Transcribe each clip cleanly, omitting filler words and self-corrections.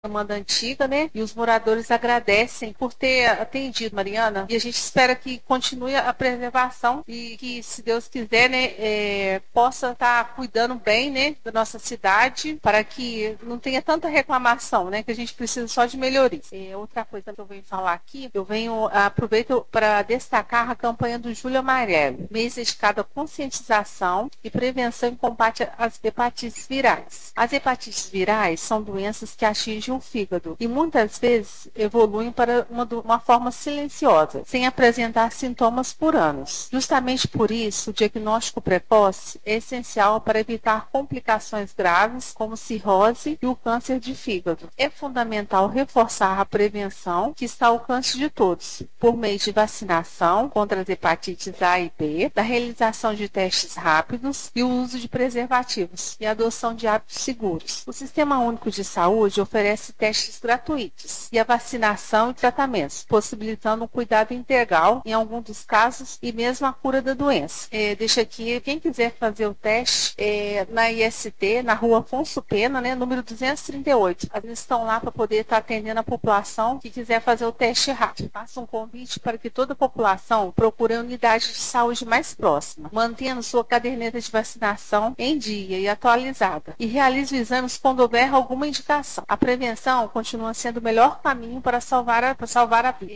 demanda antiga, né? E os moradores agradecem por ter atendido, Mariana, e a gente espera que continue a preservação e que, se Deus quiser, né, possa estar cuidando bem, né, da nossa cidade, para que não tenha tanta reclamação, né, que a gente precisa só de melhorias. Outra coisa que eu venho falar aqui, aproveito para destacar a campanha do Julho Amarelo, mês dedicado à conscientização e prevenção e combate às hepatites virais. As hepatites virais são doenças que atingem o fígado e muitas vezes evoluem para uma forma silenciosa, sem apresentar sintomas por anos. Justamente por isso, o diagnóstico precoce é essencial para evitar complicações graves como cirrose e o câncer de fígado. É fundamental reforçar a prevenção que está ao alcance de todos, por meio de vacinação contra as hepatites A e B, da realização de testes rápidos e o uso de preservativos e a adoção de hábitos seguros. O Sistema Único de Saúde oferece testes gratuitos e a vacinação e tratamentos, possibilitando um cuidado integral em alguns dos casos e mesmo a cura da doença. Deixa aqui, quem quiser fazer o teste na IST, na rua Afonso Pena, né, número 238. Eles estão lá para poder estar atendendo a população que quiser fazer o teste rápido. Faço um convite para que toda a população procure a unidade de saúde mais próxima, mantendo sua caderneta de vacinação em dia e atualizada, e realize exames quando houver alguma indicação. A prevenção continua sendo o melhor caminho para salvar a vida.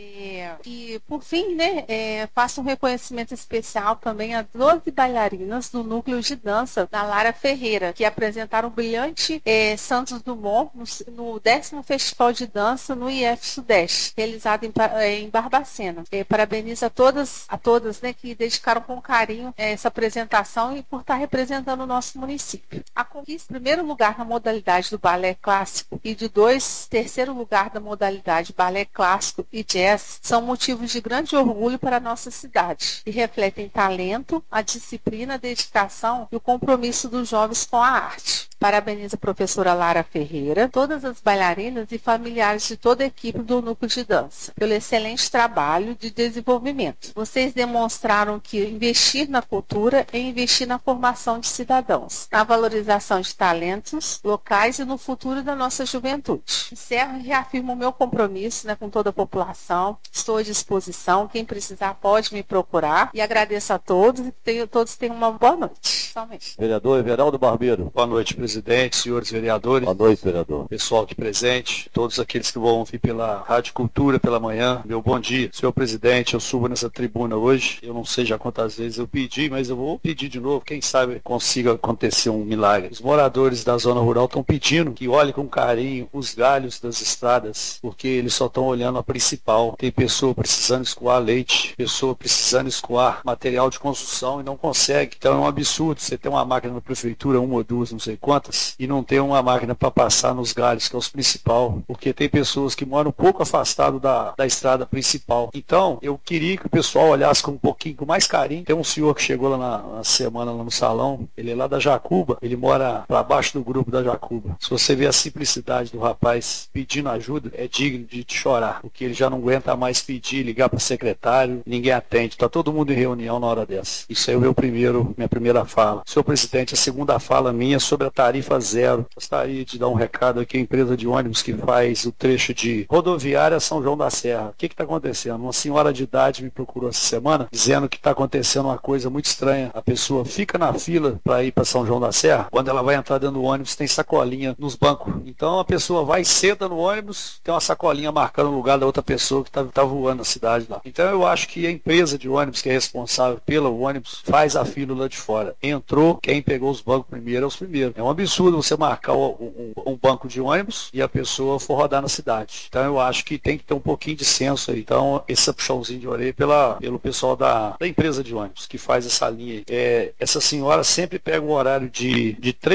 E por fim, né, faço um reconhecimento especial também a 12 bailarinas do núcleo de dança da Lara Ferreira, que apresentaram o brilhante Santos Dumont no 10º Festival de Dança no IF Sudeste, realizado em Barbacena. Parabenizo a todas, né, que dedicaram com carinho essa apresentação e por estar representando o nosso município. A conquista, primeiro lugar na modalidade do balé clássico e de terceiro lugar da modalidade balé clássico e jazz, são motivos de grande orgulho para a nossa cidade e refletem talento, a disciplina, a dedicação e o compromisso dos jovens com a arte. Parabenizo a professora Lara Ferreira, todas as bailarinas e familiares de toda a equipe do Núcleo de Dança, pelo excelente trabalho de desenvolvimento. Vocês demonstraram que investir na cultura é investir na formação de cidadãos, na valorização de talentos locais e no futuro da nossa juventude. Encerro e reafirmo o meu compromisso, né, com toda a população. Estou à disposição. Quem precisar pode me procurar. E agradeço a todos e todos tenham uma boa noite. Somente. Vereador Everaldo Barbeiro. Boa noite, presidente, senhores vereadores. Boa noite, vereador. Pessoal aqui presente, todos aqueles que vão ouvir pela Rádio Cultura pela manhã, meu bom dia. Senhor presidente, eu subo nessa tribuna hoje. Eu não sei já quantas vezes eu pedi, mas eu vou pedir de novo. Quem sabe consiga acontecer um milagre. Os moradores da zona rural estão pedindo que olhe com carinho os galhos das estradas, porque eles só estão olhando a principal. Tem pessoa precisando escoar leite, pessoa precisando escoar material de construção e não consegue. Então é um absurdo você ter uma máquina na prefeitura, uma ou duas, não sei quantas, e não ter uma máquina para passar nos galhos, que é os principal, porque tem pessoas que moram um pouco afastado da estrada principal. Então, eu queria que o pessoal olhasse com um pouquinho, com mais carinho. Tem um senhor que chegou lá na semana, lá no salão, ele é lá da Jacuba, ele mora para baixo do grupo da Jacuba. Se você vê a simplicidade do rapaz pedindo ajuda, é digno de chorar, porque ele já não aguenta mais pedir, ligar para o secretário, ninguém atende, está todo mundo em reunião na hora dessa. Isso aí é minha primeira fala. Senhor presidente, a segunda fala minha é sobre a tarifa zero. Gostaria de dar um recado aqui à empresa de ônibus que faz o trecho de rodoviária São João da Serra. O que está acontecendo? Uma senhora de idade me procurou essa semana dizendo que está acontecendo uma coisa muito estranha. A pessoa fica na fila para ir para São João da Serra, quando ela vai entrar dentro do ônibus tem sacolinha nos bancos. Então a pessoa vai, senta no ônibus, tem uma sacolinha marcando o lugar da outra pessoa que está voando na cidade lá. Então eu acho que a empresa de ônibus que é responsável pelo ônibus faz a fila lá de fora. Entrou, quem pegou os bancos primeiro é os primeiros. É um absurdo você marcar um banco de ônibus e a pessoa for rodar na cidade. Então eu acho que tem que ter um pouquinho de senso aí. Então esse puxãozinho de orelha pelo pessoal da empresa de ônibus que faz essa linha aí. Essa senhora sempre pega um horário de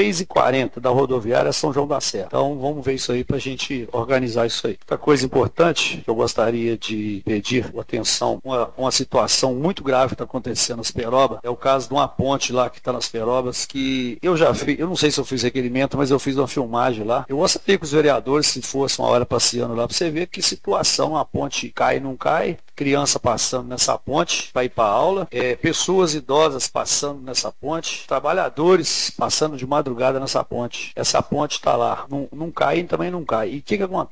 3h40 da rodoviária São João da Serra. Então vamos ver isso aí pra gente organizar isso aí. Outra coisa importante que eu gostaria de pedir atenção, uma situação muito grave que está acontecendo nas Perobas, é o caso de uma ponte lá que está nas Perobas, que eu já fiz, eu não sei se eu fiz requerimento, mas eu fiz uma filmagem lá. Eu gostaria que os vereadores, se fosse uma hora passeando lá, para você ver que situação a ponte cai e não cai, criança passando nessa ponte para ir para aula, pessoas idosas passando nessa ponte, trabalhadores passando de madrugada nessa ponte. Essa ponte está lá, não cai e também não cai. E o que acontece?